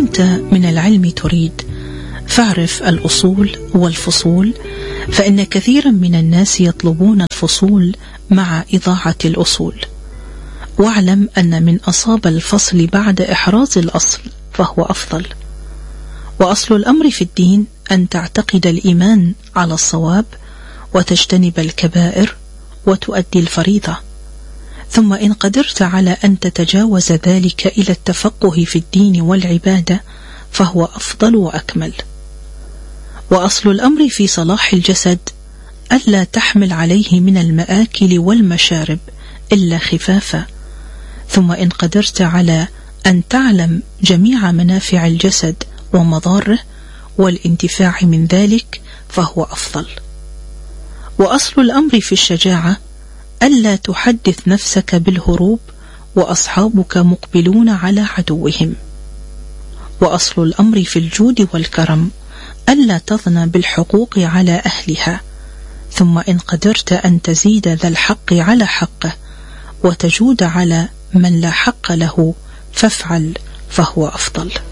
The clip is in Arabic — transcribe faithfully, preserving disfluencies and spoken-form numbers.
كنت من العلم تريد فاعرف الأصول والفصول، فإن كثيرا من الناس يطلبون الفصول مع إضاعة الأصول. واعلم أن من أصاب الفصل بعد إحراز الأصل فهو أفضل. وأصل الأمر في الدين أن تعتقد الإيمان على الصواب وتجتنب الكبائر وتؤدي الفريضة، ثم إن قدرت على أن تتجاوز ذلك إلى التفقه في الدين والعبادة فهو أفضل وأكمل. وأصل الأمر في صلاح الجسد ألا تحمل عليه من المآكل والمشارب إلا خفافا، ثم إن قدرت على أن تعلم جميع منافع الجسد ومضاره والانتفاع من ذلك فهو أفضل. وأصل الأمر في الشجاعة ألا تحدث نفسك بالهروب وأصحابك مقبلون على عدوهم. وأصل الأمر في الجود والكرم ألا تظن بالحقوق على أهلها، ثم إن قدرت أن تزيد ذا الحق على حقه وتجود على من لا حق له فافعل فهو أفضل.